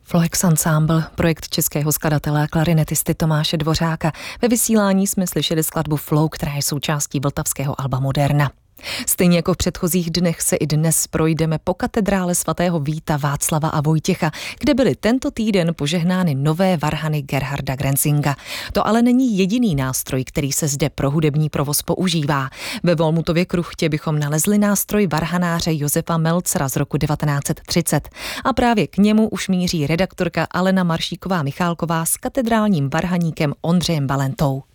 Floex Ensemble, projekt českého skladatele a klarinetisty Tomáše Dvořáka. Ve vysílání jsme slyšeli skladbu Flow, která je součástí vltavského alba Moderna. Stejně jako v předchozích dnech se i dnes projdeme po katedrále svatého Víta, Václava a Vojtěcha, kde byly tento týden požehnány nové varhany Gerharda Grenzinga. To ale není jediný nástroj, který se zde pro hudební provoz používá. Ve Volmutově kruchtě bychom nalezli nástroj varhanáře Josefa Melcera z roku 1930. A právě k němu už míří redaktorka Alena Maršíková-Michálková s katedrálním varhaníkem Ondřejem Valentou.